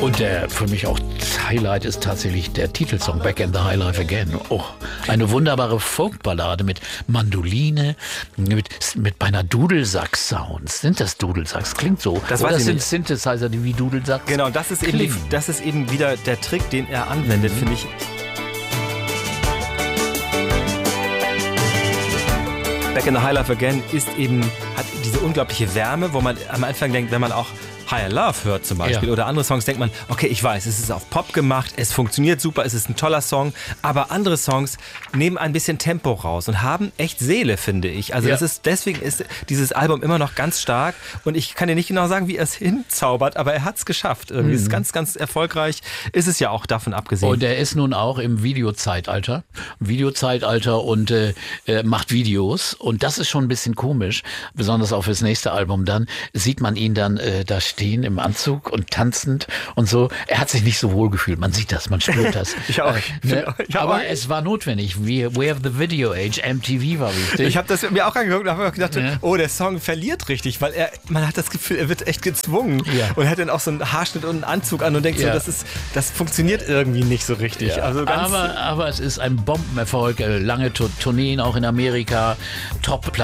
Und der für mich auch Highlight ist tatsächlich der Titelsong Back in the High Life Again. Oh, eine wunderbare Folkballade mit Mandoline, mit beinahe Dudelsack-Sounds. Sind das Dudelsack? Klingt so. Das Oder weiß ich sind nicht. Synthesizer, die wie Dudelsack Genau, das ist eben wieder der Trick, den er anwendet, finde ich. Back in the High Life Again hat diese unglaubliche Wärme, wo man am Anfang denkt, wenn man auch Higher Love hört zum Beispiel oder andere Songs, denkt man, okay, ich weiß, es ist auf Pop gemacht, es funktioniert super, es ist ein toller Song, aber andere Songs nehmen ein bisschen Tempo raus und haben echt Seele, finde ich. Also deswegen ist dieses Album immer noch ganz stark und ich kann dir nicht genau sagen, wie er es hinzaubert, aber er hat es geschafft. Irgendwie ist ganz, ganz erfolgreich, ist es ja auch davon abgesehen. Und er ist nun auch im Videozeitalter und macht Videos und das ist schon ein bisschen komisch, besonders auch fürs nächste Album dann, sieht man ihn dann da stehen im Anzug und tanzend und so. Er hat sich nicht so wohl gefühlt. Man sieht das, man spürt das. Ich auch. Aber es war notwendig. We have the video age. MTV war wichtig. Ich habe das mir auch angeguckt und habe gedacht, oh, der Song verliert richtig, weil man hat das Gefühl, er wird echt gezwungen und hat dann auch so einen Haarschnitt und einen Anzug an und denkt so, das funktioniert irgendwie nicht so richtig. Ja. Also aber es ist ein Bombenerfolg. Lange Tourneen auch in Amerika. Top